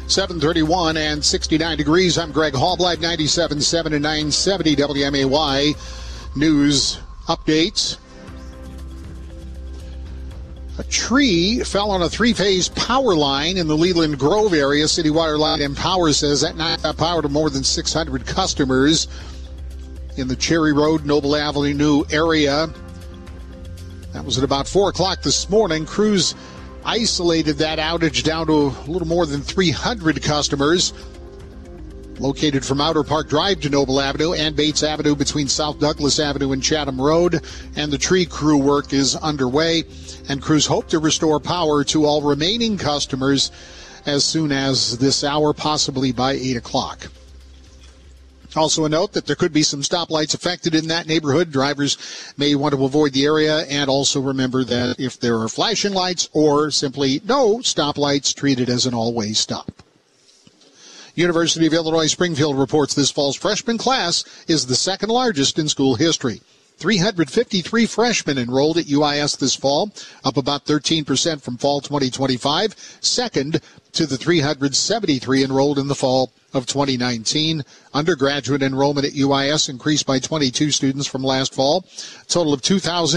7:31 and 69 degrees. I'm Greg Hallblight, 97.7 and 970 WMAY News Updates. A tree fell on a three-phase power line in the Leland Grove area. City Water, Light and Power says that knocked out power to more than 600 customers in the Cherry Road, Noble Avenue area. That was at about 4 o'clock this morning. Crews isolated that outage down to a little more than 300 customers located from Outer Park Drive to Noble Avenue and Bates Avenue between South Douglas Avenue and Chatham Road. And the tree crew work is underway, and crews hope to restore power to all remaining customers as soon as this hour, possibly by 8 o'clock. Also a note that there could be some stoplights affected in that neighborhood. Drivers may want to avoid the area, and also remember that if there are flashing lights or simply no stoplights, treat it as an all-way stop. University of Illinois Springfield reports this fall's freshman class is the second largest in school history. 353 freshmen enrolled at UIS this fall, up about 13% from fall 2025, second to the 373 enrolled in the fall of 2019. Undergraduate enrollment at UIS increased by 22 students from last fall, a total of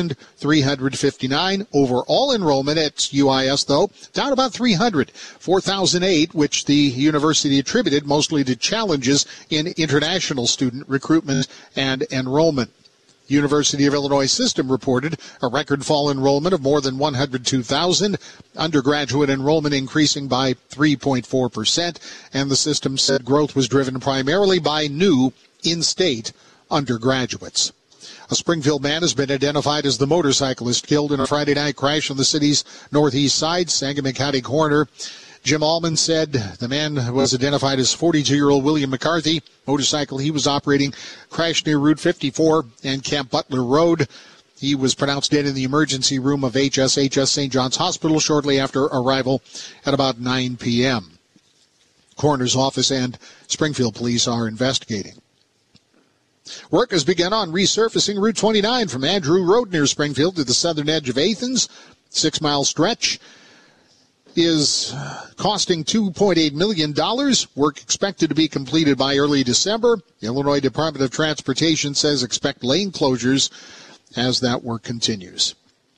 2,359. Overall enrollment at UIS, though, down about 300, 4,008, which the university attributed mostly to challenges in international student recruitment and enrollment. University of Illinois System reported a record fall enrollment of more than 102,000, undergraduate enrollment increasing by 3.4%, and the system said growth was driven primarily by new in-state undergraduates. A Springfield man has been identified as the motorcyclist killed in a Friday night crash on the city's northeast side. Sangamon County coroner Jim Allman said the man was identified as 42-year-old William McCarthy. Motorcycle he was operating crashed near Route 54 and Camp Butler Road. He was pronounced dead in the emergency room of HSHS St. John's Hospital shortly after arrival at about 9 p.m. Coroner's office and Springfield police are investigating. Work has begun on resurfacing Route 29 from Andrew Road near Springfield to the southern edge of Athens. 6-mile stretch is costing $2.8 million. Work expected to be completed by early December. The Illinois Department of Transportation says expect lane closures as that work continues.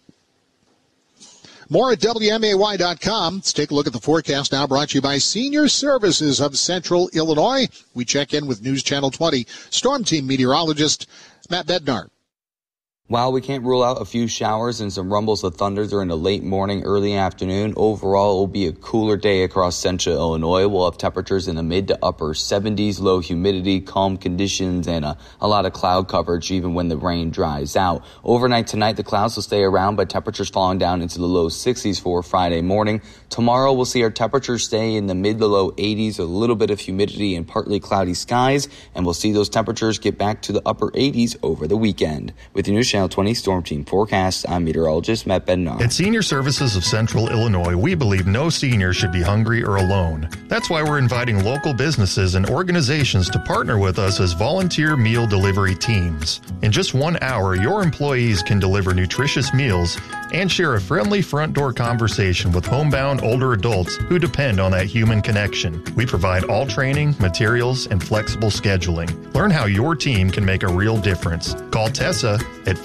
More at WMAY.com. Let's take a look at the forecast now, brought to you by Senior Services of Central Illinois. We check in with News Channel 20 Storm Team meteorologist Matt Bednar. While we can't rule out a few showers and some rumbles of thunder during the late morning, early afternoon, overall it will be a cooler day across central Illinois. We'll have temperatures in the mid to upper 70s, low humidity, calm conditions, and a lot of cloud coverage even when the rain dries out. Overnight tonight, the clouds will stay around, but temperatures falling down into the low 60s for Friday morning. Tomorrow, we'll see our temperatures stay in the mid to low 80s, a little bit of humidity and partly cloudy skies, and we'll see those temperatures get back to the upper 80s over the weekend. With your News Channel 20 Storm Team forecast, I'm meteorologist Matt Bednar. At Senior Services of Central Illinois, we believe no senior should be hungry or alone. That's why we're inviting local businesses and organizations to partner with us as volunteer meal delivery teams. In just 1 hour, your employees can deliver nutritious meals and share a friendly front door conversation with homebound older adults who depend on that human connection. We provide all training, materials, and flexible scheduling. Learn how your team can make a real difference. Call Tessa at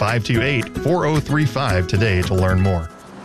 528-4035 today to learn more.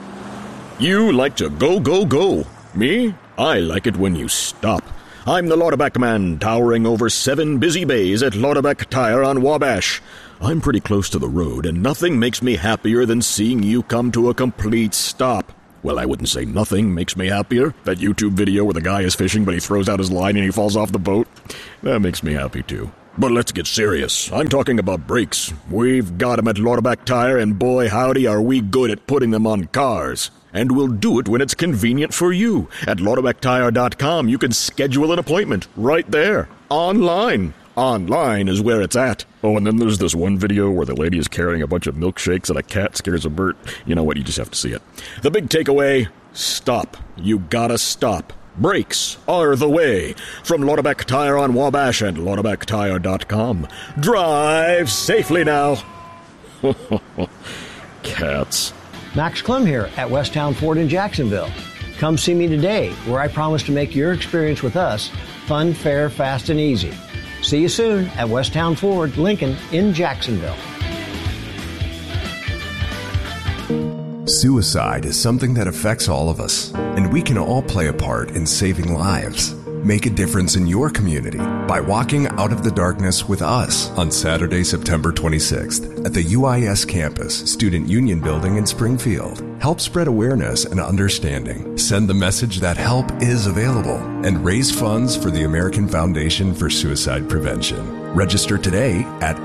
You like to go, go, go. Me? I like it when you stop. I'm the Lauterback man, towering over 7 busy bays at Lauterback Tire on Wabash. I'm pretty close to the road, and nothing makes me happier than seeing you come to a complete stop. Well, I wouldn't say nothing makes me happier. That YouTube video where the guy is fishing, but he throws out his line and he falls off the boat. That makes me happy, too. But let's get serious. I'm talking about brakes. We've got them at Lauterback Tire, and boy, howdy, are we good at putting them on cars. And we'll do it when it's convenient for you. At LauterbackTire.com, you can schedule an appointment right there, online. Online is where it's at. Oh, and then there's this one video where the lady is carrying a bunch of milkshakes and a cat scares a bird. You know what? You just have to see it. The big takeaway, stop. You gotta stop. Brakes are the way. From Lauterback Tire on Wabash and LauterbackTire.com. Drive safely now. Cats. Max Clem here at Westtown Ford in Jacksonville. Come see me today, where I promise to make your experience with us fun, fair, fast, and easy. See you soon at Westtown Ford, Lincoln in Jacksonville. Suicide is something that affects all of us, and we can all play a part in saving lives. Make a difference in your community by walking out of the darkness with us on Saturday, September 26th at the UIS campus, Student Union Building in Springfield. Help spread awareness and understanding. Send the message that help is available and raise funds for the American Foundation for Suicide Prevention. Register today at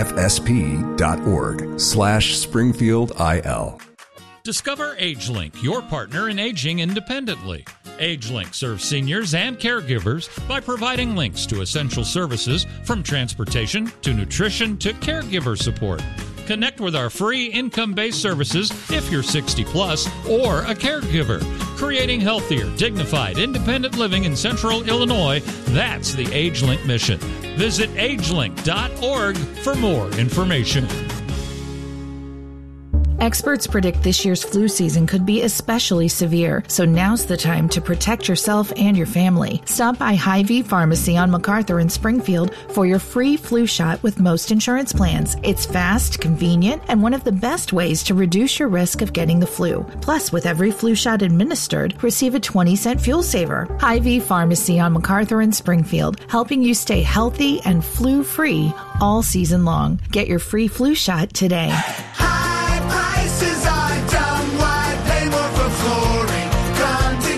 afsp.org/SpringfieldIL. Discover AgeLink, your partner in aging independently. AgeLink serves seniors and caregivers by providing links to essential services from transportation to nutrition to caregiver support. Connect with our free income-based services if you're 60 plus or a caregiver. Creating healthier, dignified, independent living in Central Illinois, that's the AgeLink mission. Visit agelink.org for more information. Experts predict this year's flu season could be especially severe, so now's the time to protect yourself and your family. Stop by Hy-Vee Pharmacy on MacArthur in Springfield for your free flu shot with most insurance plans. It's fast, convenient, and one of the best ways to reduce your risk of getting the flu. Plus, with every flu shot administered, receive a 20-cent fuel saver. Hy-Vee Pharmacy on MacArthur in Springfield, helping you stay healthy and flu-free all season long. Get your free flu shot today. Prices are dumb. Why pay more for flooring? Come to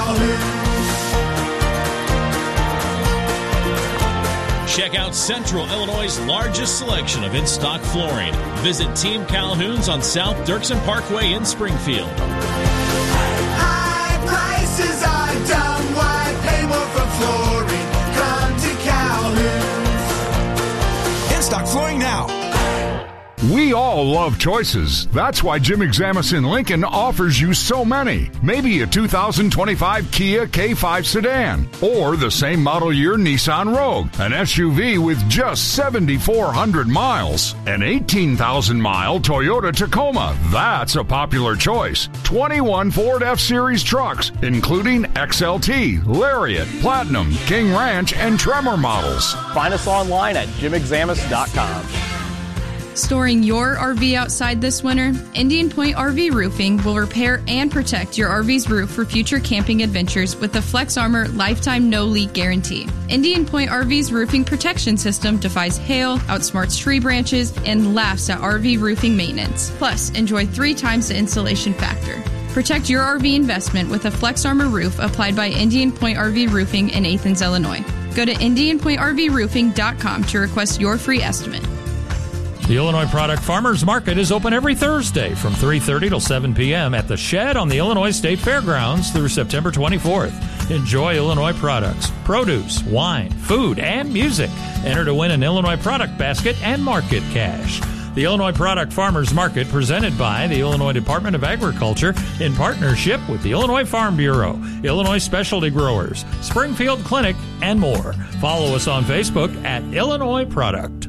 Calhoun. Check out Central Illinois' largest selection of in-stock flooring. Visit Team Calhoun's on South Dirksen Parkway in Springfield. High prices are dumb. Why pay more for flooring? Come to Calhoun's. In-stock flooring now. We all love choices. That's why Jim Examison Lincoln offers you so many. Maybe a 2025 Kia K5 sedan, or the same model year Nissan Rogue, an SUV with just 7,400 miles. An 18,000-mile Toyota Tacoma, that's a popular choice. 21 Ford F-Series trucks, including XLT, Lariat, Platinum, King Ranch, and Tremor models. Find us online at jimexamus.com. Storing your RV outside this winter? Indian Point RV Roofing will repair and protect your RV's roof for future camping adventures with the Flex Armor Lifetime No Leak Guarantee. Indian Point RV's roofing protection system defies hail, outsmarts tree branches, and laughs at RV roofing maintenance. Plus, enjoy 3 times the insulation factor. Protect your RV investment with a Flex Armor roof applied by Indian Point RV Roofing in Athens, Illinois. Go to IndianPointRVRoofing.com to request your free estimate. The Illinois Product Farmers Market is open every Thursday from 3:30 till 7 p.m. at the Shed on the Illinois State Fairgrounds through September 24th. Enjoy Illinois products, produce, wine, food, and music. Enter to win an Illinois product basket and market cash. The Illinois Product Farmers Market, presented by the Illinois Department of Agriculture in partnership with the Illinois Farm Bureau, Illinois Specialty Growers, Springfield Clinic, and more. Follow us on Facebook at Illinois Product.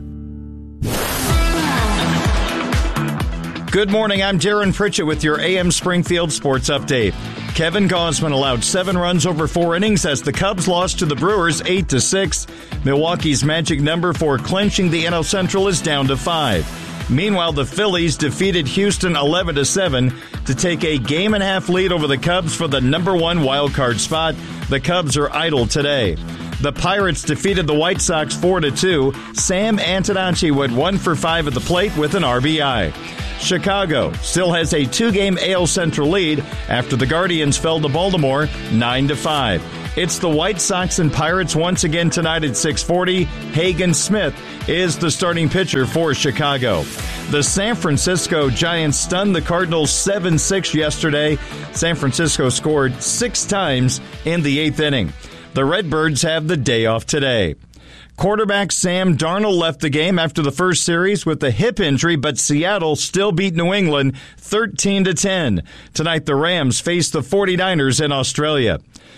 Good morning, I'm Darren Pritchett with your AM Springfield Sports Update. Kevin Gausman allowed 7 runs over 4 innings as the Cubs lost to the Brewers 8-6. Milwaukee's magic number for clinching the NL Central is down to 5. Meanwhile, the Phillies defeated Houston 11-7 to take a game-and-a-half lead over the Cubs for the number 1 wildcard spot. The Cubs are idle today. The Pirates defeated the White Sox 4-2. Sam Antonacci went 1 for 5 at the plate with an RBI. Chicago still has a 2-game AL Central lead after the Guardians fell to Baltimore 9-5. It's the White Sox and Pirates once again tonight at 6:40. Hagen Smith is the starting pitcher for Chicago. The San Francisco Giants stunned the Cardinals 7-6 yesterday. San Francisco scored 6 times in the 8th inning. The Redbirds have the day off today. Quarterback Sam Darnold left the game after the first series with a hip injury, but Seattle still beat New England 13-10. Tonight, the Rams face the 49ers in Australia.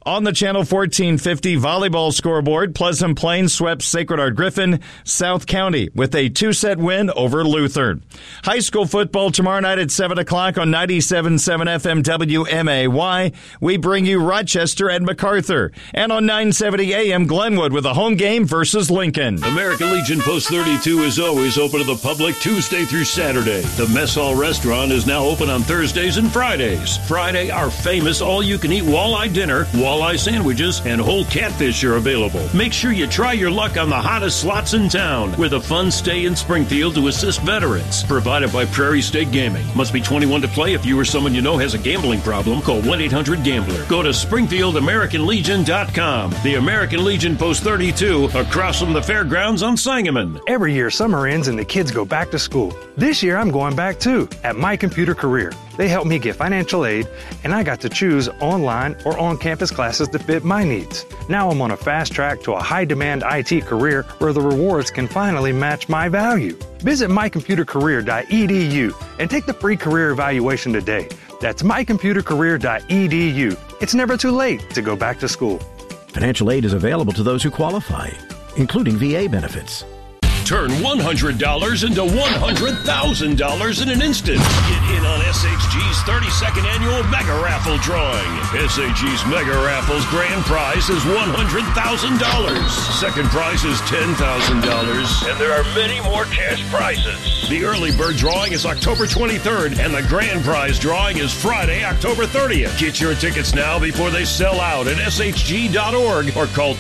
On the Channel 1450 volleyball scoreboard, Pleasant Plains swept Sacred Heart Griffin South County with a 2-set win over Lutheran. High school football tomorrow night at 7 o'clock on 97.7 FM WMAY. We bring you Rochester and MacArthur. And on 970 AM Glenwood with a home game versus Lincoln. American Legion Post 32 is always open to the public Tuesday through Saturday. The Mess Hall Restaurant is now open on Thursdays and Fridays. Friday, our famous all-you-can-eat walleye dinner, walleye sandwiches, and whole catfish are available. Make sure you try your luck on the hottest slots in town with a fun stay in Springfield to assist veterans. Provided by Prairie State Gaming. Must be 21 to play. If you or someone you know has a gambling problem, call 1-800-GAMBLER. Go to SpringfieldAmericanLegion.com. The American Legion Post 32 across from the fairgrounds on Sangamon. Every year summer ends and the kids go back to school. This year I'm going back too at My Computer Career. They helped me get financial aid, and I got to choose online or on-campus classes that fit my needs. Now I'm on a fast track to a high-demand IT career where the rewards can finally match my value. Visit mycomputercareer.edu and take the free career evaluation today. That's mycomputercareer.edu. It's never too late to go back to school. Financial aid is available to those who qualify, including VA benefits. Turn $100 into $100,000 in an instant. Get in on SHG's 32nd annual Mega Raffle drawing. SHG's Mega Raffle's grand prize is $100,000. Second prize is $10,000. And there are many more cash prizes. The early bird drawing is October 23rd, and the grand prize drawing is Friday, October 30th. Get your tickets now before they sell out at shg.org or call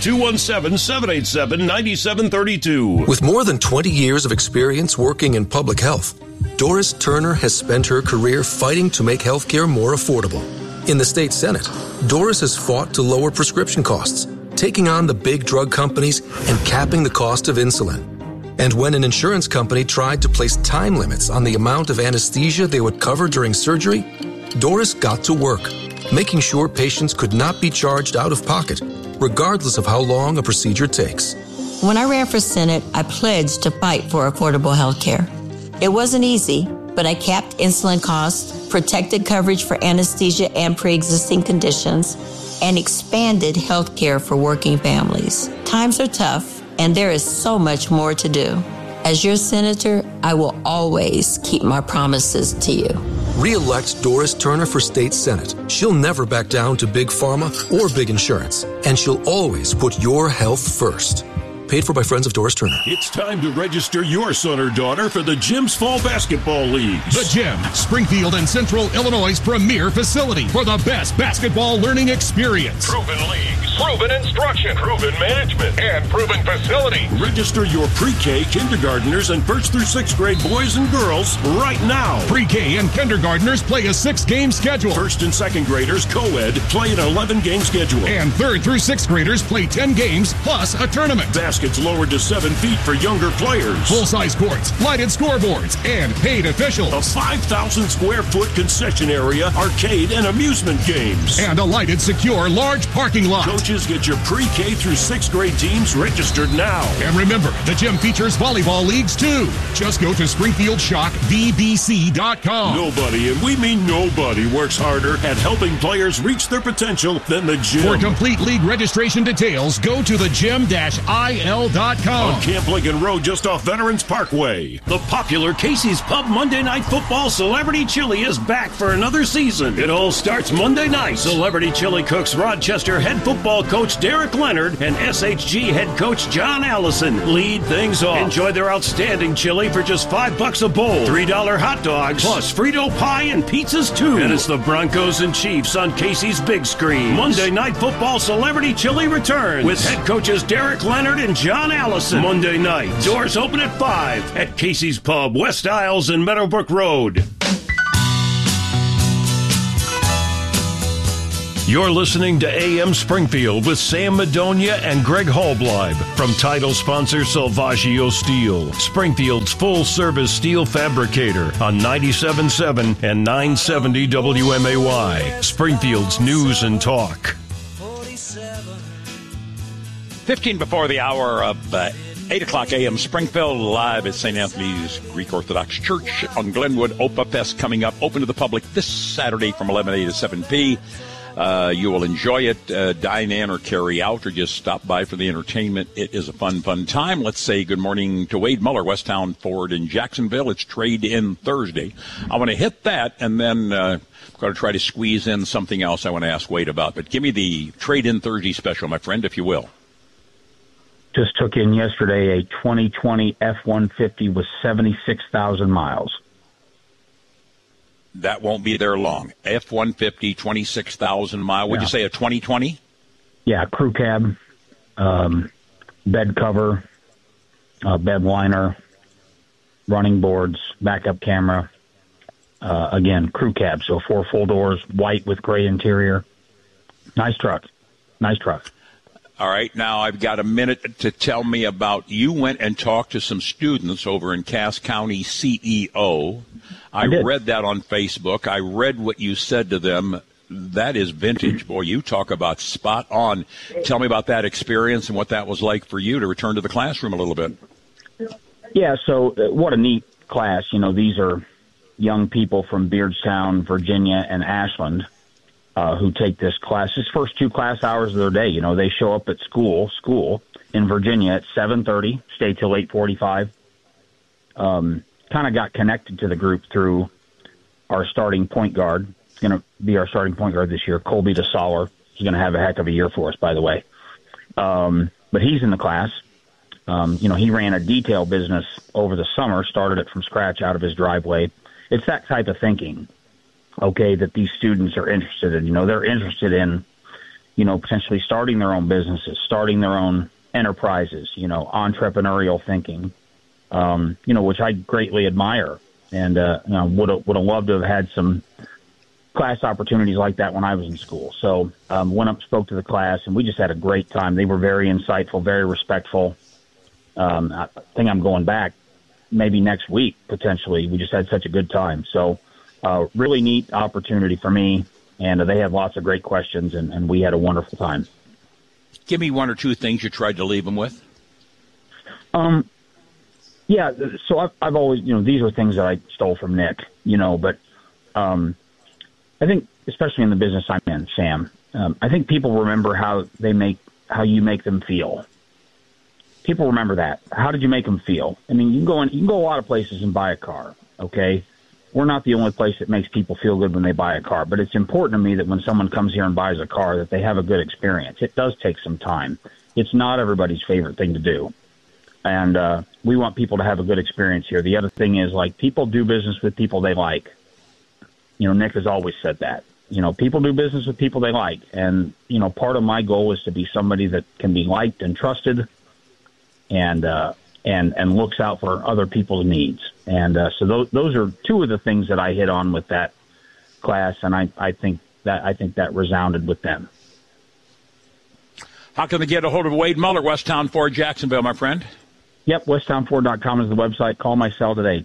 217-787-9732. With more than 20 years of experience working in public health, Doris Turner has spent her career fighting to make healthcare more affordable. In the state Senate, Doris has fought to lower prescription costs, taking on the big drug companies and capping the cost of insulin. And when an insurance company tried to place time limits on the amount of anesthesia they would cover during surgery, Doris got to work, making sure patients could not be charged out of pocket, regardless of how long a procedure takes. When I ran for Senate, I pledged to fight for affordable health care. It wasn't easy, but I capped insulin costs, protected coverage for anesthesia and pre-existing conditions, and expanded health care for working families. Times are tough, and there is so much more to do. As your senator, I will always keep my promises to you. Re-elect Doris Turner for state Senate. She'll never back down to big pharma or big insurance, and she'll always put your health first. Paid for by Friends of Doris Turner. It's time to register your son or daughter for the Gym's Fall Basketball Leagues. The Gym, Springfield and Central Illinois' premier facility for the best basketball learning experience. Proven leagues, proven instruction, proven management, and proven facility. Register your pre-K, kindergartners, and 1st through 6th grade boys and girls right now. Pre-K and kindergartners play a 6-game schedule. 1st and 2nd graders, co-ed, play an 11-game schedule. And 3rd through 6th graders play 10 games plus a tournament. Baskets lowered to 7 feet for younger players. Full-size courts, lighted scoreboards, and paid officials. A 5,000 square foot concession area, arcade, and amusement games. And a lighted, secure, large parking lot. Coaches, get your pre-K through 6th grade teams registered now. And remember, the gym features volleyball leagues too. Just go to SpringfieldShockVBC.com. Nobody, and we mean nobody, works harder at helping players reach their potential than the gym. For complete league registration details, go to thegym-il.com. On Camp Lincoln Road, just off Veterans Parkway. The popular Casey's Pub Monday Night Football Celebrity Chili is back for another season. It all starts Monday night. Celebrity Chili cooks Rochester head football coach Derek Leonard and SHG head coach John Allison lead things off. Enjoy their outstanding chili for just $5 a bowl. $3 hot dogs, plus Frito pie and pizzas too. And it's the Broncos and Chiefs on Casey's big screen. Monday Night Football Celebrity Chili returns with head coaches Derek Leonard and John Allison. Monday night. Doors open at 5 at Casey's Pub, West Isles and Meadowbrook Road. You're listening to AM Springfield with Sam Madonia and Greg Hallbleib from title sponsor Salvaggio Steel, Springfield's full-service steel fabricator on 97.7 and 970 WMAY, Springfield's News and Talk. 15 before the hour of 8 o'clock a.m. Springfield, live at St. Anthony's Greek Orthodox Church on Glenwood. Opa Fest coming up, open to the public this Saturday from 11 a to 7 p. You will enjoy it, dine in or carry out, or just stop by for the entertainment. It is a fun time. Let's say good morning to Wade Muller, Westtown Ford in Jacksonville. It's Trade-In Thursday. I want to hit that, and then I'm going to try to squeeze in something else I want to ask Wade about. But give me the Trade-In Thursday special, my friend, if you will. Just took in yesterday a 2020 F-150 with 76,000 miles. That won't be there long. F-150, 26,000 miles. Would you say a 2020? Yeah, crew cab, bed cover, bed liner, running boards, backup camera. Again, crew cab, so 4 full doors, white with gray interior. Nice truck. All right, now I've got a minute to tell me about, you went and talked to some students over in Cass County CEO. I read that on Facebook. I read what you said to them. That is vintage. Boy, you talk about spot on. Tell me about that experience and what that was like for you to return to the classroom a little bit. Yeah, so what a neat class. You know, these are young people from Beardstown, Virginia, and Ashland who take this class. This first 2 class hours of their day, you know, they show up at school in Virginia at 7:30, stay till 8:45. Kind of got connected to the group through our starting point guard. He's going to be our starting point guard this year, Colby DeSaller. He's going to have a heck of a year for us, by the way. But he's in the class. You know, he ran a detail business over the summer, started it from scratch out of his driveway. It's that type of thinking, okay, that these students are interested in. You know, they're interested in, you know, potentially starting their own businesses, starting their own enterprises, you know, entrepreneurial thinking. You know, which I greatly admire, and you know, would have loved to have had some class opportunities like that when I was in school. So went up, spoke to the class, and we just had a great time. They were very insightful, very respectful. I think I'm going back maybe next week potentially. We just had such a good time. So really neat opportunity for me, and they had lots of great questions, and we had a wonderful time. Give me 1 or 2 things you tried to leave them with. Yeah, so I've always, you know, these are things that I stole from Nick, you know, but I think, especially in the business I'm in, Sam, I think people remember how you make them feel. People remember that. How did you make them feel? I mean, you can go a lot of places and buy a car, okay? We're not the only place that makes people feel good when they buy a car, but it's important to me that when someone comes here and buys a car that they have a good experience. It does take some time. It's not everybody's favorite thing to do. And we want people to have a good experience here. The other thing is, like, people do business with people they like. You know, Nick has always said that. You know, people do business with people they like. And, you know, part of my goal is to be somebody that can be liked and trusted and looks out for other people's needs. And so those are 2 of the things that I hit on with that class, and I think that resounded with them. How can they get a hold of Wade Muller, Westtown Ford, Jacksonville, my friend? Yep, westtownford.com is the website. Call my cell today,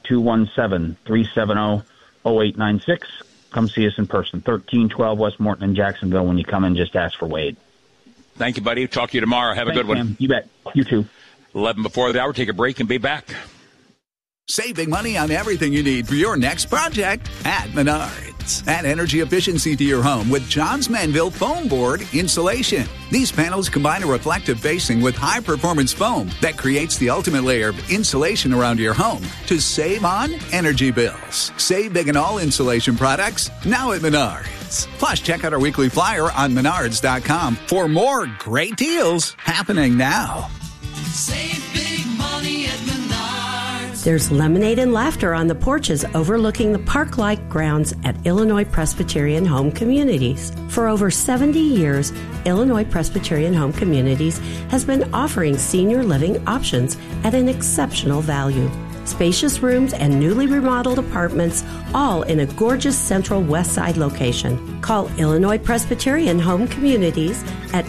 217-370-0896. Come see us in person, 1312 West Morton in Jacksonville. When you come in, just ask for Wade. Thank you, buddy. Talk to you tomorrow. Have a good one. Sam. You bet. You too. 11 before the hour. Take a break and be back. Save big money on everything you need for your next project at Menards. Add energy efficiency to your home with Johns Manville Foam Board Insulation. These panels combine a reflective facing with high-performance foam that creates the ultimate layer of insulation around your home to save on energy bills. Save big on all insulation products now at Menards. Plus, check out our weekly flyer on Menards.com for more great deals happening now. Save big money at Menards. There's lemonade and laughter on the porches overlooking the park-like grounds at Illinois Presbyterian Home Communities. For over 70 years, Illinois Presbyterian Home Communities has been offering senior living options at an exceptional value. Spacious rooms and newly remodeled apartments, all in a gorgeous central west side location. Call Illinois Presbyterian Home Communities at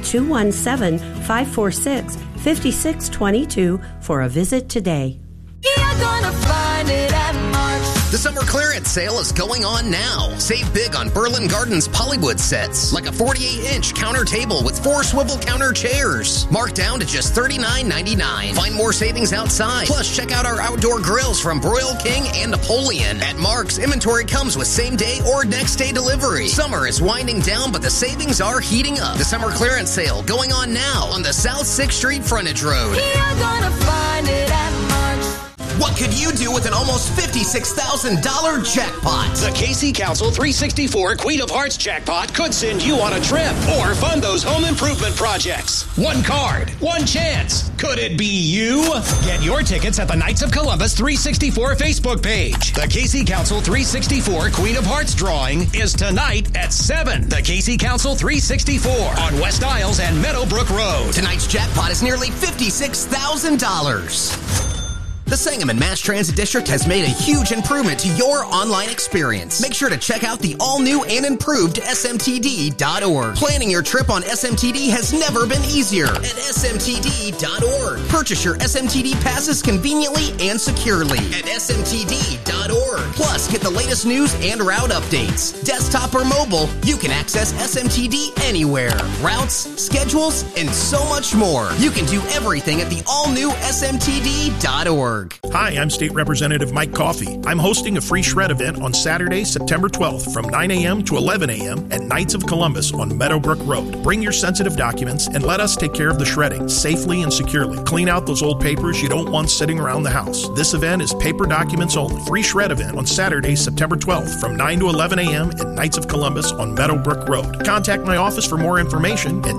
217-546-5622 for a visit today. You're gonna find it at Mark's. The summer clearance sale is going on now. Save big on Berlin Gardens Pollywood sets, like a 48-inch counter table with 4 swivel counter chairs. Marked down to just $39.99. Find more savings outside. Plus, check out our outdoor grills from Broil King and Napoleon. At Mark's, inventory comes with same-day or next-day delivery. Summer is winding down, but the savings are heating up. The summer clearance sale going on now on the South 6th Street Frontage Road. You're gonna find it at Mark's. What could you do with an almost $56,000 jackpot? The Casey Council 364 Queen of Hearts jackpot could send you on a trip or fund those home improvement projects. One card, one chance. Could it be you? Get your tickets at the Knights of Columbus 364 Facebook page. The Casey Council 364 Queen of Hearts drawing is tonight at 7. The Casey Council 364 on West Isles and Meadowbrook Road. Tonight's jackpot is nearly $56,000. The Sangamon Mass Transit District has made a huge improvement to your online experience. Make sure to check out the all-new and improved smtd.org. Planning your trip on SMTD has never been easier at smtd.org. Purchase your SMTD passes conveniently and securely at smtd.org. Plus, get the latest news and route updates. Desktop or mobile, you can access SMTD anywhere. Routes, schedules, and so much more. You can do everything at the all-new smtd.org. Hi, I'm State Representative Mike Coffey. I'm hosting a free shred event on Saturday, September 12th from 9 a.m. to 11 a.m. at Knights of Columbus on Meadowbrook Road. Bring your sensitive documents and let us take care of the shredding safely and securely. Clean out those old papers you don't want sitting around the house. This event is paper documents only. Free shred event on Saturday, September 12th from 9 to 11 a.m. at Knights of Columbus on Meadowbrook Road. Contact my office for more information at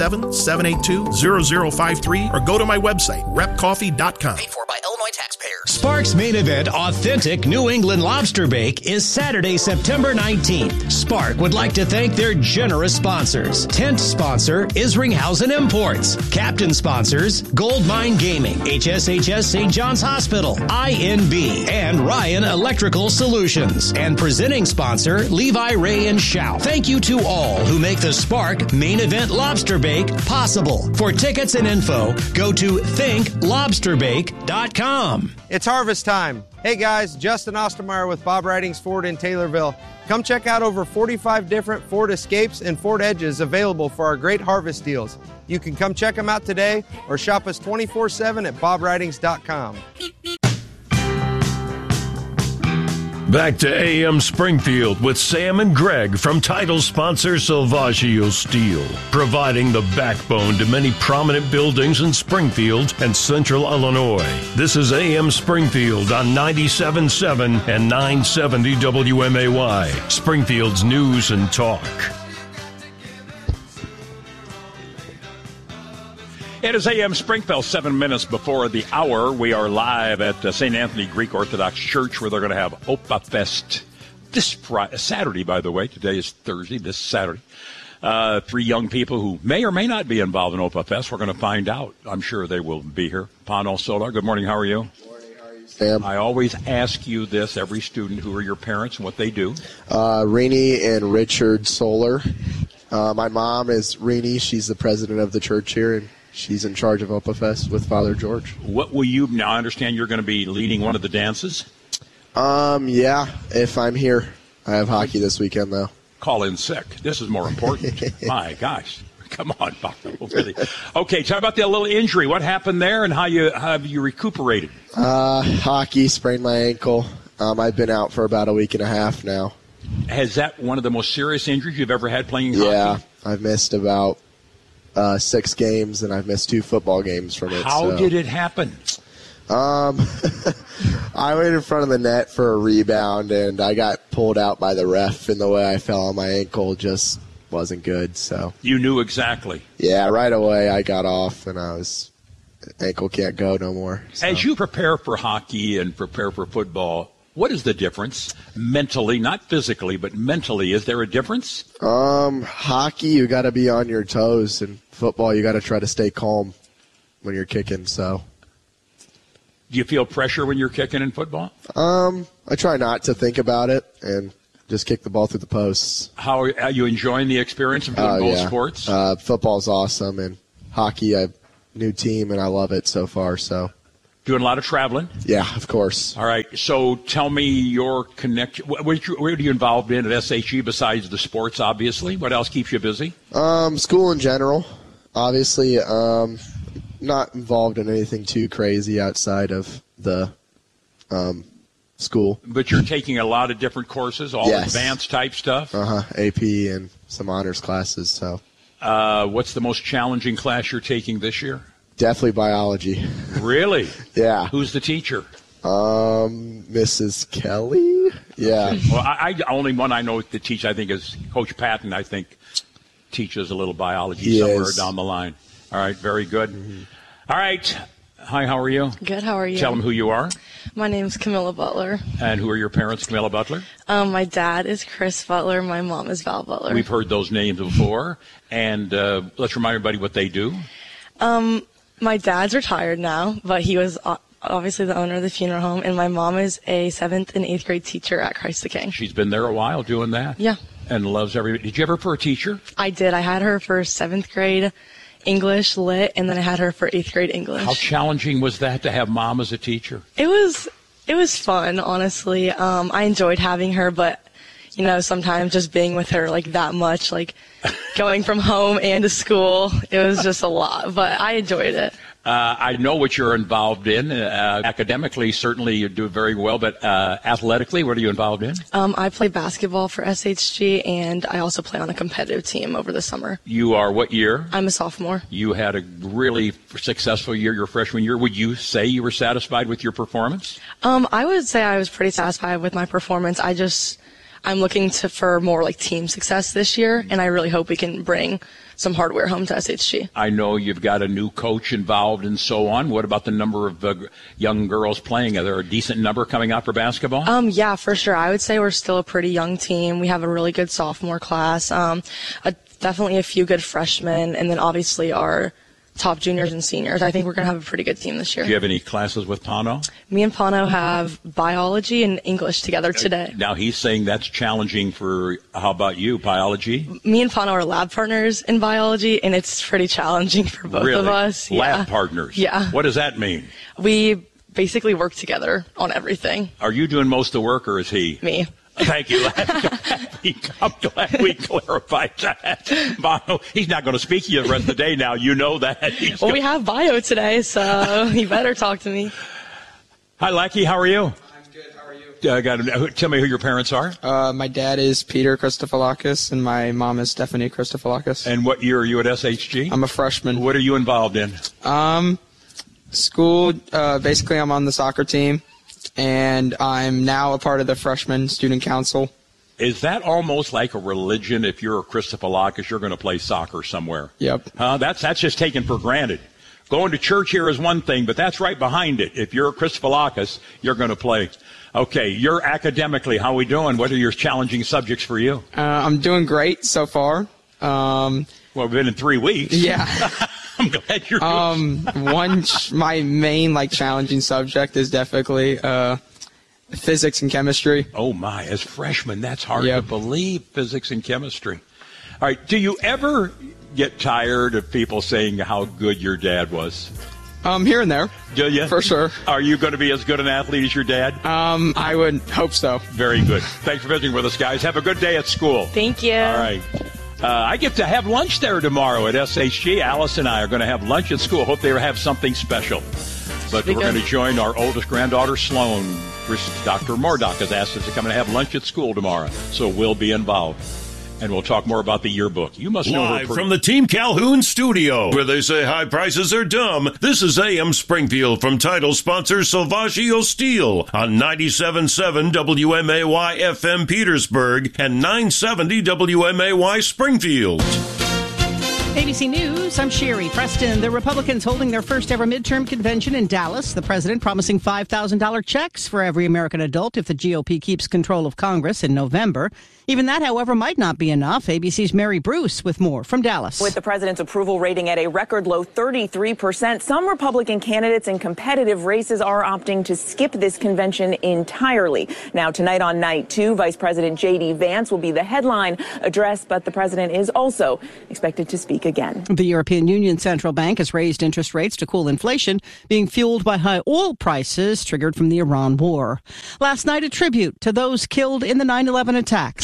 217-782-0053 or go to my website, repcoffee.com. Paid for by Illinois taxpayers. Spark's main event, Authentic New England Lobster Bake, is Saturday, September 19th. Spark would like to thank their generous sponsors. Tent sponsor, Isringhausen Imports. Captain sponsors, Gold Mine Gaming, HSHS St. John's Hospital, INB, and Ryan Electrical Solutions. And presenting sponsor, Levi Ray and Shout. Thank you to all who make the Spark main event Lobster Bake possible. For tickets and info, go to thinklobsterbake.com. It's harvest time. Hey guys, Justin Ostermeyer with Bob Ridings Ford in Taylorville. Come check out over 45 different Ford Escapes and Ford Edges available for our great harvest deals. You can come check them out today or shop us 24/7 at bobridings.com. Back to AM Springfield with Sam and Greg from title sponsor Silvaggio Steel, providing the backbone to many prominent buildings in Springfield and Central Illinois. This is AM Springfield on 97.7 and 970 WMAY, Springfield's news and talk. It is AM Springfield, 7 minutes before the hour. We are live at St. Anthony Greek Orthodox Church, where they're going to have Opa Fest this Saturday, by the way. Today is Thursday, this Saturday. 3 young people who may or may not be involved in Opa Fest. We're going to find out. I'm sure they will be here. Pano Solar, good morning. How are you? Good morning. How are you, Sam? I always ask you this, every student, who are your parents and what they do? Rainey and Richard Solar. My mom is Rainey. She's the president of the church here, and she's in charge of Opa Fest with Father George. What will you, now I understand you're going to be leading one of the dances? Yeah, if I'm here. I have hockey this weekend, though. Call in sick. This is more important. My gosh. Come on, Papa. Really. Okay, talk about that little injury. What happened there and how have you recuperated? Hockey, sprained my ankle. I've been out for about a week and a half now. Has that one of the most serious injuries you've ever had playing hockey? Yeah, I've missed about 6 games, and I've missed 2 football games from it. How did it happen? I went in front of the net for a rebound, and I got pulled out by the ref, and the way I fell on my ankle just wasn't good. So you knew exactly. Yeah, right away I got off, and ankle can't go no more. So. As you prepare for hockey and prepare for football, what is the difference mentally, not physically, but mentally? Is there a difference? Hockey, you got to be on your toes, and football, you got to try to stay calm when you're kicking. So, do you feel pressure when you're kicking in football? I try not to think about it and just kick the ball through the posts. How are you enjoying the experience of doing both sports? Football's awesome, and hockey, I new team, and I love it so far. So. Doing a lot of traveling? Yeah, of course. All right. So tell me your connection. What are you involved in at SHE besides the sports, obviously? What else keeps you busy? School in general. Obviously, not involved in anything too crazy outside of the school. But you're taking a lot of different courses, all Yes. advanced type stuff? AP and some honors classes. So, what's the most challenging class you're taking this year? definitely biology. Really? Yeah. Who's the teacher? Mrs. Kelly? Yeah. Well, I only one I know to teach, I think, is Coach Patton, I think, teaches a little biology He somewhere is. down the line. All right, very good. All right. Hi, how are you? Good, how are you? Tell them who you are. My name's Camilla Butler. And who are your parents, Camilla Butler? My dad is Chris Butler. My mom is Val Butler. We've heard those names before. And let's remind everybody what they do. My dad's retired now, but he was obviously the owner of the funeral home, and my mom is a 7th and 8th grade teacher at Christ the King. She's been there a while doing that. Yeah. And loves everybody. Did you ever for a teacher? I did. I had her for 7th grade English, lit, and then I had her for 8th grade English. How challenging was that to have mom as a teacher? It was fun, honestly. I enjoyed having her, but you know, sometimes just being with her like that much, like going from home and to school, it was just a lot, but I enjoyed it. I know what you're involved in. Academically, certainly you do very well, but athletically, what are you involved in? I play basketball for SHG, and I also play on a competitive team over the summer. You are what year? I'm a sophomore. You had a really successful year your freshman year. Would you say you were satisfied with your performance? I would say I was pretty satisfied with my performance. I'm looking for more like team success this year, and I really hope we can bring some hardware home to SHG. I know you've got a new coach involved and so on. What about the number of young girls playing? Are there a decent number coming out for basketball? Yeah, for sure. I would say we're still a pretty young team. We have a really good sophomore class, definitely a few good freshmen, and then obviously our top juniors and seniors. I think we're going to have a pretty good team this year. Do you have any classes with Pano? Me and Pano have biology and English together today. Now he's saying that's challenging for, how about you, biology? Me and Pano are lab partners in biology, and it's pretty challenging for both of us. Yeah. Lab partners? Yeah. What does that mean? We basically work together on everything. Are you doing most of the work, or is he? Me. Thank you. I'm glad we clarified that. Bono, he's not going to speak to you the rest of the day now. You know that. Well, we have bio today, so you better talk to me. Hi, Lackey. How are you? I'm good. How are you? Tell me who your parents are. My dad is Peter Christophilakis, and my mom is Stephanie Christophilakis. And what year are you at SHG? I'm a freshman. What are you involved in? School. Basically, I'm on the soccer team, and I'm now a part of the freshman student council. Is that almost like a religion? If you're a Christophilakis, you're going to play soccer somewhere. Yep. That's just taken for granted. Going to church here is one thing, but that's right behind it. If you're a Christophilakis, you're going to play. Okay, you're academically, how are we doing? What are your challenging subjects for you? I'm doing great so far. Well, we've been in 3 weeks. Yeah. I'm glad you're doing. My main challenging subject is definitely physics and chemistry. Oh my, as freshmen, that's hard to believe, physics and chemistry. All right, do you ever get tired of people saying how good your dad was? Here and there. Do you? For sure. Are you going to be as good an athlete as your dad? I would hope so. Very good. Thanks for visiting with us, guys. Have a good day at school. Thank you. All right. I get to have lunch there tomorrow at SHG. Alice and I are going to have lunch at school. Hope they have something special. But we're going to join our oldest granddaughter, Sloan. Dr. Mordock has asked us to come and have lunch at school tomorrow, so we'll be involved. And we'll talk more about the yearbook. You must know Live from the Team Calhoun studio, where they say high prices are dumb. This is AM Springfield from title sponsor Salvaggio Steel on 97.7 WMAY FM Petersburg and 970 WMAY Springfield. ABC News, I'm Sherry Preston. The Republicans holding their first ever midterm convention in Dallas. The president promising $5,000 checks for every American adult if the GOP keeps control of Congress in November. Even that, however, might not be enough. ABC's Mary Bruce with more from Dallas. With the president's approval rating at a record low 33%, some Republican candidates in competitive races are opting to skip this convention entirely. Now, tonight on night 2, Vice President J.D. Vance will be the headline address, but the president is also expected to speak again. The European Union Central Bank has raised interest rates to cool inflation, being fueled by high oil prices triggered from the Iran war. Last night, a tribute to those killed in the 9/11 attacks.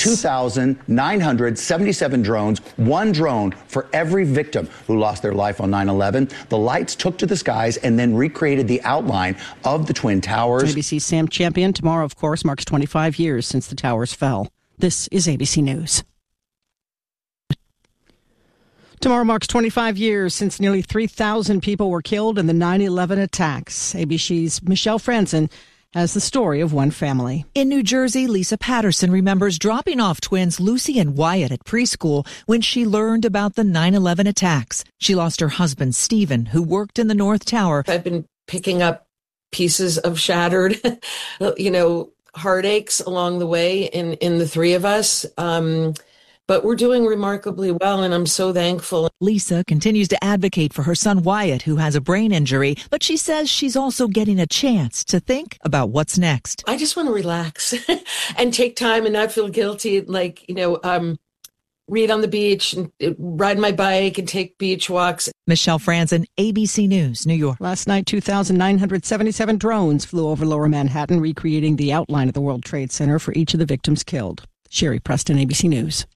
2,977 drones, one drone for every victim who lost their life on 9/11. The lights took to the skies and then recreated the outline of the Twin Towers. ABC's Sam Champion. Tomorrow, of course, marks 25 years since the towers fell. This is ABC News. Tomorrow marks 25 years since nearly 3,000 people were killed in the 9/11 attacks. ABC's Michelle Franzen has the story of one family. In New Jersey, Lisa Patterson remembers dropping off twins Lucy and Wyatt at preschool when she learned about the 9/11 attacks. She lost her husband, Stephen, who worked in the North Tower. I've been picking up pieces of shattered, heartaches along the way in the three of us. But we're doing remarkably well, and I'm so thankful. Lisa continues to advocate for her son Wyatt, who has a brain injury, but she says she's also getting a chance to think about what's next. I just want to relax and take time and not feel guilty, read on the beach and ride my bike and take beach walks. Michelle Franzen, ABC News, New York. Last night, 2,977 drones flew over Lower Manhattan, recreating the outline of the World Trade Center for each of the victims killed. Sherry Preston, ABC News.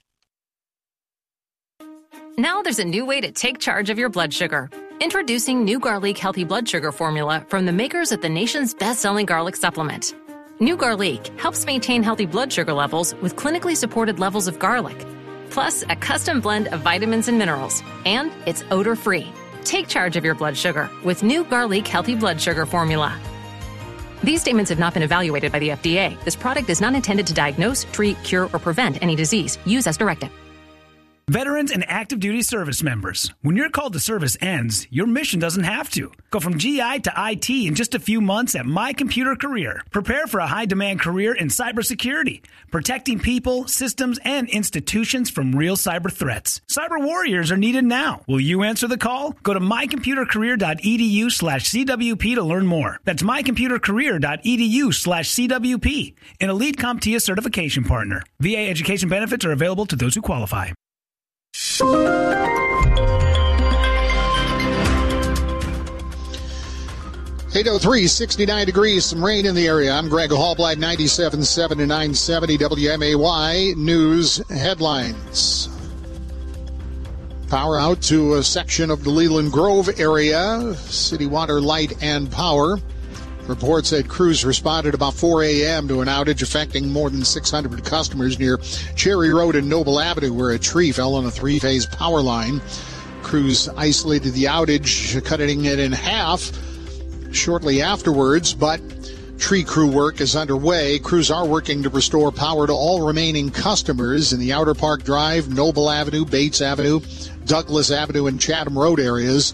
Now there's a new way to take charge of your blood sugar. Introducing New Garlic Healthy Blood Sugar Formula from the makers of the nation's best-selling garlic supplement. New Garlic helps maintain healthy blood sugar levels with clinically supported levels of garlic, plus a custom blend of vitamins and minerals, and it's odor-free. Take charge of your blood sugar with New Garlic Healthy Blood Sugar Formula. These statements have not been evaluated by the FDA. This product is not intended to diagnose, treat, cure, or prevent any disease. Use as directed. Veterans and active duty service members, when your call to service ends, your mission doesn't have to. Go from GI to IT in just a few months at My Computer Career. Prepare for a high-demand career in cybersecurity, protecting people, systems, and institutions from real cyber threats. Cyber warriors are needed now. Will you answer the call? Go to mycomputercareer.edu/CWP to learn more. That's mycomputercareer.edu/CWP, an elite CompTIA certification partner. VA education benefits are available to those who qualify. 803, 69 degrees, some rain in the area. I'm Greg Hallblad, 97.7 and 970 WMAY News headlines. Power out to a section of the Leland Grove area. City Water, Light, and Power. Reports said crews responded about 4 a.m. to an outage affecting more than 600 customers near Cherry Road and Noble Avenue, where a tree fell on a three-phase power line. Crews isolated the outage, cutting it in half shortly afterwards, but tree crew work is underway. Crews are working to restore power to all remaining customers in the Outer Park Drive, Noble Avenue, Bates Avenue, Douglas Avenue, and Chatham Road areas.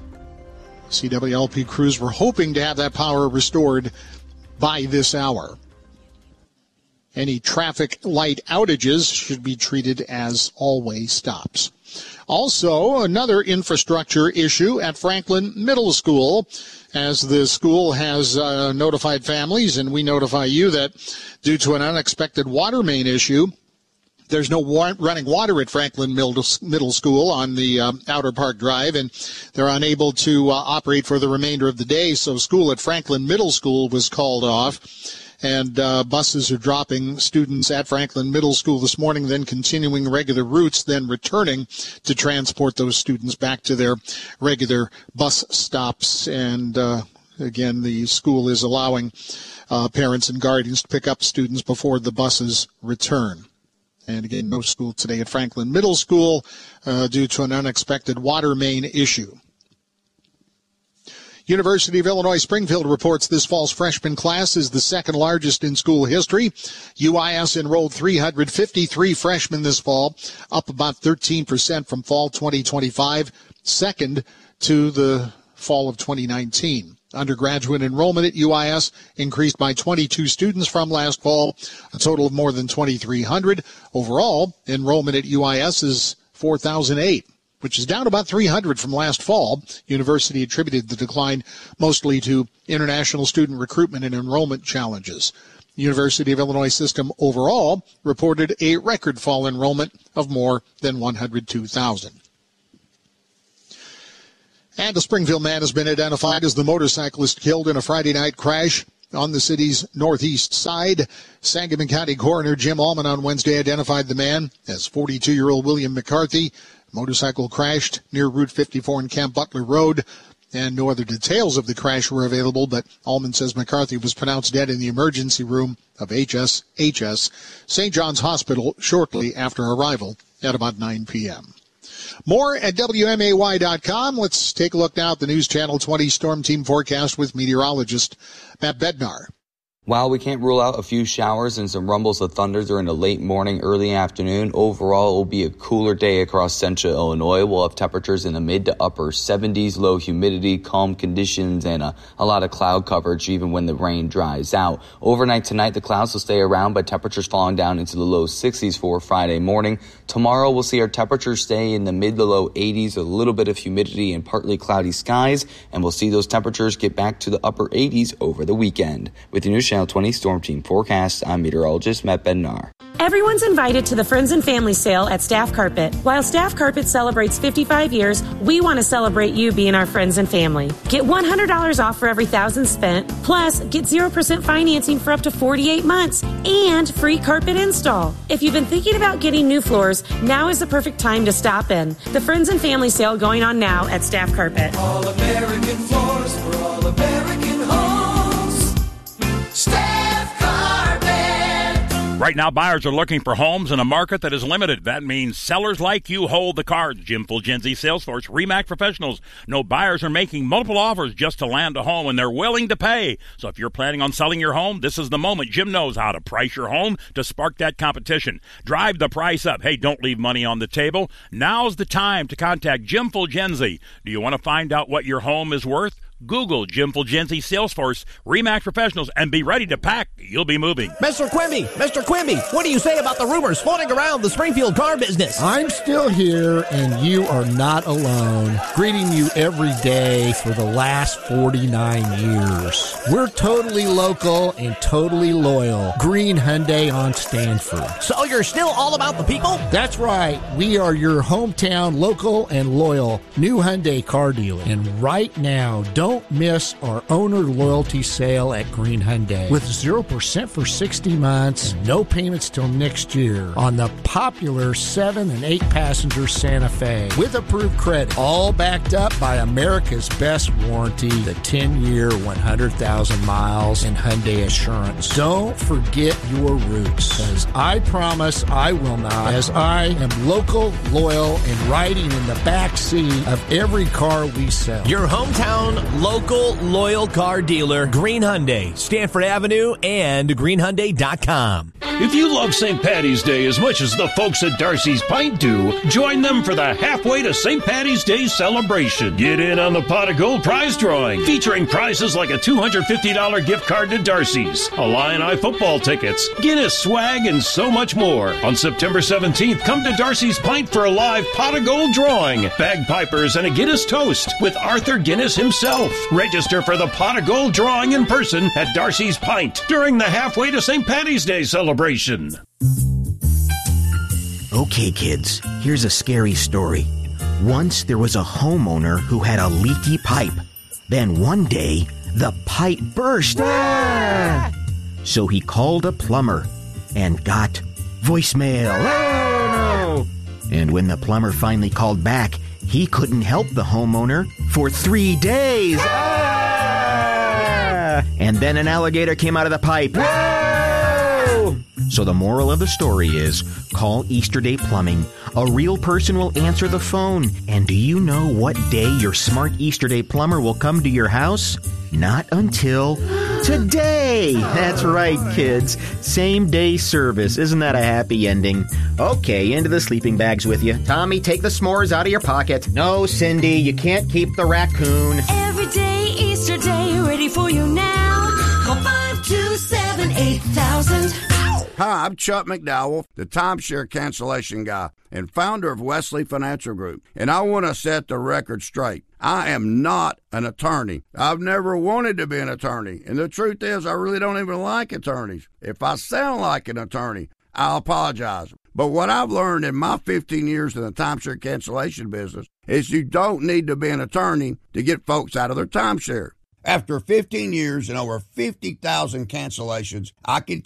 CWLP crews were hoping to have that power restored by this hour. Any traffic light outages should be treated as all-way stops. Also, another infrastructure issue at Franklin Middle School, as the school has notified families, and we notify you, that due to an unexpected water main issue, there's no running water at Franklin Middle School on the Outer Park Drive, and they're unable to operate for the remainder of the day. So school at Franklin Middle School was called off, and buses are dropping students at Franklin Middle School this morning, then continuing regular routes, then returning to transport those students back to their regular bus stops. And again, the school is allowing parents and guardians to pick up students before the buses return. And again, no school today at Franklin Middle School due to an unexpected water main issue. University of Illinois Springfield reports this fall's freshman class is the second largest in school history. UIS enrolled 353 freshmen this fall, up about 13% from fall 2025, second to the fall of 2019. Undergraduate enrollment at UIS increased by 22 students from last fall, a total of more than 2,300. Overall, enrollment at UIS is 4,008, which is down about 300 from last fall. University attributed the decline mostly to international student recruitment and enrollment challenges. University of Illinois system overall reported a record fall enrollment of more than 102,000. And a Springfield man has been identified as the motorcyclist killed in a Friday night crash on the city's northeast side. Sangamon County Coroner Jim Allman on Wednesday identified the man as 42-year-old William McCarthy. Motorcycle crashed near Route 54 and Camp Butler Road, and no other details of the crash were available, but Allman says McCarthy was pronounced dead in the emergency room of HSHS St. John's Hospital shortly after arrival at about 9 p.m. More at WMAY.com. Let's take a look now at the News Channel 20 Storm Team forecast with meteorologist Matt Bednar. While we can't rule out a few showers and some rumbles of thunder during the late morning, early afternoon, overall it will be a cooler day across central Illinois. We'll have temperatures in the mid to upper 70s, low humidity, calm conditions, and a lot of cloud coverage even when the rain dries out. Overnight tonight, the clouds will stay around, but temperatures falling down into the low 60s for Friday morning. Tomorrow, we'll see our temperatures stay in the mid to low 80s, a little bit of humidity and partly cloudy skies, and we'll see those temperatures get back to the upper 80s over the weekend. With the News Channel 20 Storm Team forecast, I'm meteorologist Matt Bednar. Everyone's invited to the Friends and Family Sale at Staff Carpet. While Staff Carpet celebrates 55 years, we want to celebrate you being our friends and family. Get $100 off for every $1,000 spent, plus get 0% financing for up to 48 months and free carpet install. If you've been thinking about getting new floors, now is the perfect time to stop in. The Friends and Family Sale going on now at Staff Carpet. All American floors for all American homes. Staff Carpet. Right now, buyers are looking for homes in a market that is limited. That means sellers like you hold the cards. Jim Fulgenzi, Salesforce, RE/MAX Professionals. No buyers are making multiple offers just to land a home, and they're willing to pay. So if you're planning on selling your home, this is the moment. Jim knows how to price your home to spark that competition. Drive the price up. Hey, don't leave money on the table. Now's the time to contact Jim Fulgenzi. Do you want to find out what your home is worth? Google Jim Fulgenzi, Salesforce, RE/MAX Professionals, and be ready to pack. You'll be moving. Mr. Quimby, what do you say about the rumors floating around the Springfield car business? I'm still here, and you are not alone. Greeting you every day for the last 49 years. We're totally local and totally loyal. Green Hyundai on Stanford. So you're still all about the people? That's right. We are your hometown local and loyal new Hyundai car dealer. And right now, don't miss our owner loyalty sale at Green Hyundai with 0% for 60 months, no payments till next year on the popular 7 and 8 passenger Santa Fe with approved credit, all backed up by America's best warranty, the 10-year, 100,000 miles in Hyundai Assurance. Don't forget your roots, because I promise I will not, as I am local, loyal, and riding in the back seat of every car we sell. Your hometown local loyal car dealer, Green Hyundai, Stanford Avenue, and greenhyundai.com. If you love St. Paddy's Day as much as the folks at Darcy's Pint do, join them for the Halfway to St. Paddy's Day celebration. Get in on the Pot of Gold prize drawing, featuring prizes like a $250 gift card to Darcy's, Illini football tickets, Guinness swag, and so much more. On September 17th, come to Darcy's Pint for a live Pot of Gold drawing, bagpipers, and a Guinness toast with Arthur Guinness himself. Register for the Pot of Gold drawing in person at Darcy's Pint during the Halfway to St. Paddy's Day celebration. Okay, kids, here's a scary story. Once there was a homeowner who had a leaky pipe. Then one day, the pipe burst. So he called a plumber and got voicemail. Oh, no. And when the plumber finally called back, he couldn't help the homeowner for 3 days. And then an alligator came out of the pipe. So the moral of the story is, call Easter Day Plumbing. A real person will answer the phone. And do you know what day your smart Easter Day plumber will come to your house? Not until today. That's right, kids. Same day service. Isn't that a happy ending? Okay, into the sleeping bags with you. Tommy, take the s'mores out of your pocket. No, Cindy, you can't keep the raccoon. Every day, Easter Day, ready for you now. Call 527-8000. Hi, I'm Chuck McDowell, the timeshare cancellation guy and founder of Wesley Financial Group, and I want to set the record straight. I am not an attorney. I've never wanted to be an attorney, and the truth is I really don't even like attorneys. If I sound like an attorney, I apologize. But what I've learned in my 15 years in the timeshare cancellation business is you don't need to be an attorney to get folks out of their timeshare. After 15 years and over 50,000 cancellations, I can